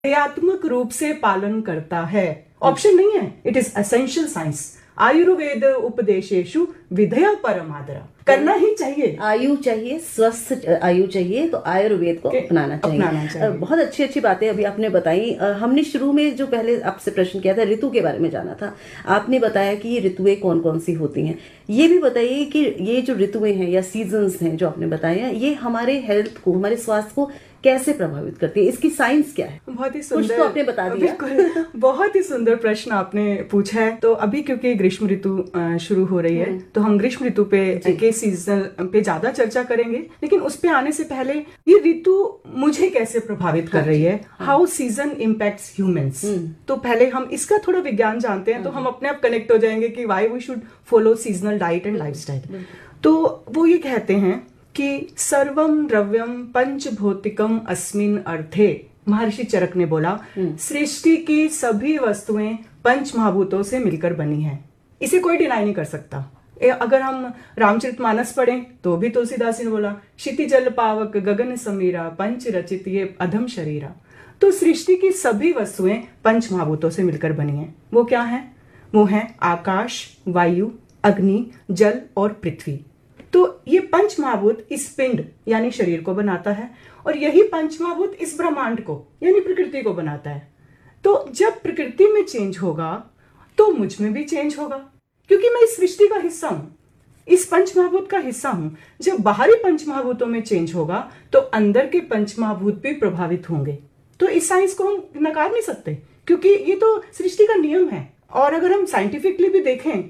क्रियात्मक रूप से पालन करता है। ऑप्शन नहीं है, it is essential science. Ayurveda उपदेशेषु विधेय परमादरा, करना ही चाहिए। आयु चाहिए, स्वस्थ आयु चाहिए, तो आयुर्वेद को अपनाना चाहिए। बहुत अच्छी अच्छी बातें अभी आपने बताई। हमने शुरू में जो पहले आपसे प्रश्न किया था, ऋतु के बारे में जाना था। आपने बताया कि ये ऋतुएं कौन कौन सी होती हैं। ये भी बताइए कि ये जो ऋतुएं हैं या सीजन्स हैं जो आपने बताया, ये हमारे हेल्थ को, हमारे स्वास्थ्य को कैसे प्रभावित करती है, इसकी साइंस क्या है? बहुत ही सुंदर, कुछ तो आपने बता दिया। बहुत ही सुंदर प्रश्न आपने पूछा है। तो अभी क्योंकि ग्रीष्म ऋतु शुरू हो रही है, तो हम ग्रीष्म ऋतु पे के सीजन पे ज्यादा चर्चा करेंगे। लेकिन उस पे आने से पहले ये ऋतु मुझे कैसे प्रभावित कर रही है, हाउ सीजन इम्पैक्ट्स ह्यूमंस। तो पहले हम इसका थोड़ा विज्ञान जानते हैं, तो हम अपने आप कनेक्ट हो जाएंगे कि why we should follow seasonal diet and lifestyle. तो वो ये कहते हैं कि सर्वम द्रव्यम पंचभौतिकम अस्मिन अर्थे। महर्षि चरक ने बोला, सृष्टि की सभी वस्तुएं पंच महाभूतों से मिलकर बनी हैं। इसे कोई डिनाई नहीं कर सकता। अगर हम रामचरितमानस पढ़ें तो भी तुलसीदास ने बोला, क्षिति जल पावक गगन समीरा पंच रचित ये अधम शरीरा। तो सृष्टि की सभी वस्तुएं पंच महाभूतों से मिलकर बनी हैं। वो क्या है? वो है आकाश, वायु, अग्नि, जल और पृथ्वी। तो ये पंच महाभूत इस पिंड यानी शरीर को बनाता है, और यही पंच महाभूत इस ब्रह्मांड को यानी प्रकृति को बनाता है। तो जब प्रकृति में चेंज होगा तो मुझ में भी चेंज होगा, क्योंकि मैं इस सृष्टि का हिस्सा हूं, इस पंच महाभूत का हिस्सा हूं। जब बाहरी पंच महाभूतों में चेंज होगा तो अंदर के पंच महाभूत भी प्रभावित होंगे। तो इस साइंस को हम नकार नहीं सकते, क्योंकि ये तो सृष्टि का नियम है। और अगर हम साइंटिफिकली भी देखें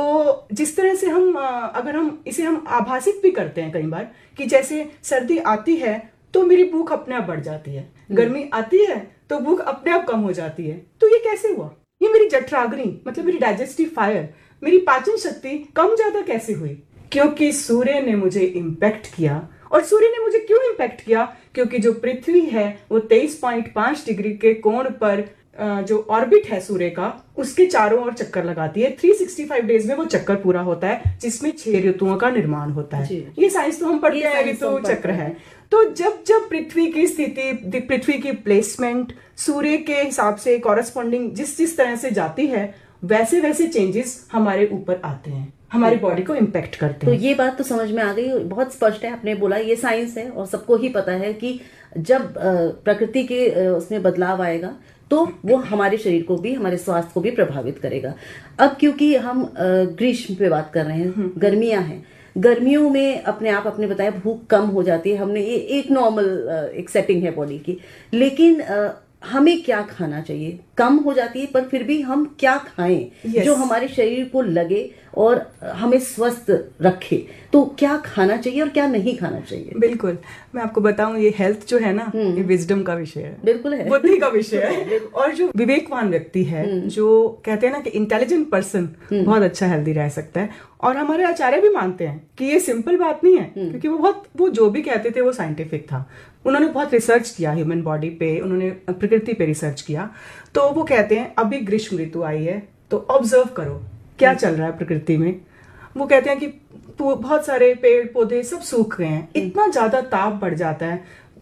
तो जिस तरह से हम अगर हम इसे हम आभासित भी करते हैं कई बार, कि जैसे सर्दी आती है तो मेरी भूख अपने आप बढ़ जाती है, गर्मी आती है तो भूख अपने आप कम हो जाती है। तो ये कैसे हुआ? ये मेरी जठराग्नि मतलब मेरी डाइजेस्टिव फायर, मेरी पाचन शक्ति कम ज्यादा कैसे हुई? क्योंकि सूर्य ने मुझे इम्पैक्ट किया। और सूर्य ने मुझे क्यों इम्पैक्ट किया? क्योंकि जो पृथ्वी है वो 23.5 डिग्री के कोण पर जो ऑर्बिट है सूर्य का, उसके चारों ओर चक्कर लगाती है। 365 डेज में वो चक्कर पूरा होता है, जिसमें 6 ऋतुओं का निर्माण होता है। ये साइंस तो हम पढ़ते हैं, ऋतु चक्र है। तो जब जब पृथ्वी की स्थिति, पृथ्वी की प्लेसमेंट सूर्य के हिसाब से कॉरेस्पॉन्डिंग जिस जिस तरह से जाती है, वैसे वैसे चेंजेस हमारे ऊपर आते हैं, हमारी बॉडी को इम्पैक्ट करते हैं। तो ये बात तो समझ में आ गई, बहुत स्पष्ट है। आपने बोला ये साइंस है और सबको ही पता है कि जब प्रकृति के उसमें बदलाव आएगा तो वो हमारे शरीर को भी, हमारे स्वास्थ्य को भी प्रभावित करेगा। अब क्योंकि हम ग्रीष्म पे बात कर रहे हैं, गर्मियां हैं, गर्मियों में अपने आप आपने बताया भूख कम हो जाती है। हमने ये एक नॉर्मल एक सेटिंग है बॉडी की, लेकिन हमें क्या खाना चाहिए? कम हो जाती है, पर फिर भी हम क्या खाएं जो हमारे शरीर को लगे और हमें स्वस्थ रखे? तो क्या खाना चाहिए और क्या नहीं खाना चाहिए? बिल्कुल, मैं आपको बताऊं, ये हेल्थ जो है ना, ये विजडम का विषय है, बिल्कुल है, बुद्धि का विषय है। और जो विवेकवान व्यक्ति है, जो कहते हैं ना कि इंटेलिजेंट पर्सन बहुत अच्छा हेल्दी रह सकता है। और हमारे आचार्य भी मानते हैं कि ये सिंपल बात नहीं है, क्योंकि वो जो भी कहते थे वो साइंटिफिक था। उन्होंने बहुत रिसर्च किया ह्यूमन बॉडी पे, उन्होंने प्रकृति पे रिसर्च किया। तो वो कहते हैं अभी ग्रीष्म ऋतु आई है तो ऑब्जर्व करो क्या चल रहा है प्रकृति में। वो कहते हैं कि बहुत सारे पेड़ पौधे सब सूख गए हैं, इतना ज्यादा ताप बढ़ जाता है,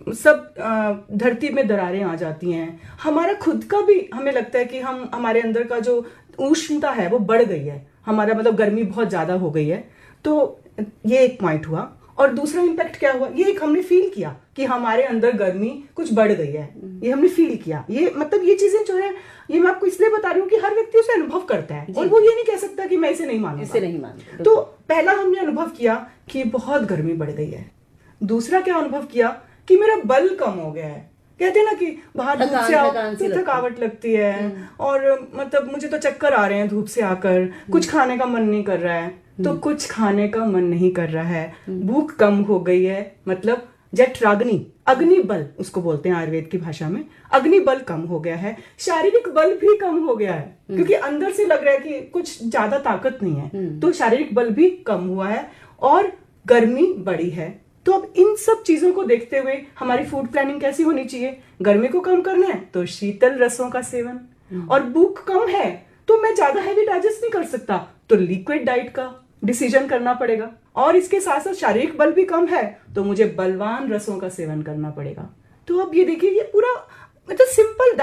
सब धरती में दरारें आ जाती हैं। हमारा खुद का भी हमें लगता है कि हमारे अंदर का जो उष्णता है वो बढ़ गई है, हमारा मतलब गर्मी बहुत ज्यादा हो गई है। तो ये एक पॉइंट हुआ। और दूसरा इम्पैक्ट क्या हुआ, ये एक हमने फील किया कि हमारे अंदर गर्मी कुछ बढ़ गई है, ये हमने फील किया। ये मतलब ये चीजें जो है, ये मैं आपको इसलिए बता रही हूँ कि हर व्यक्ति उसे अनुभव करता है, और वो ये नहीं कह सकता कि मैं इसे नहीं मानूंगा। तो पहला हमने अनुभव किया कि बहुत गर्मी बढ़ गई है। दूसरा क्या अनुभव किया कि मेरा बल कम हो गया है। कहते हैं ना कि बाहर धूप से आओ तो थकावट लगती है, और मतलब मुझे तो चक्कर आ रहे हैं धूप से आकर, कुछ खाने का मन नहीं कर रहा है। तो कुछ खाने का मन नहीं कर रहा है, भूख कम हो गई है, मतलब जठराग्नि, अग्नि बल उसको बोलते हैं आयुर्वेद की भाषा में, अग्नि बल कम हो गया है, शारीरिक बल भी कम हो गया है, क्योंकि अंदर से लग रहा है कि कुछ ज्यादा ताकत नहीं है, तो शारीरिक बल भी कम हुआ है, और गर्मी बढ़ी है। तो अब इन सब चीजों को देखते हुए हमारी फूड प्लानिंग कैसी होनी चाहिए? गर्मी को कम करना है तो शीतल रसों का सेवन, और भूख कम है तो मैं ज्यादा हैवी डाइजेस्ट नहीं कर सकता, तो लिक्विड डाइट का डिसीजन करना पड़ेगा। और इसके साथ साथ शारीरिक बल भी कम है तो मुझे बलवान रसों का सेवन करना पड़ेगा। तो अब ये देखिए, ये पूरा मतलब सिंपल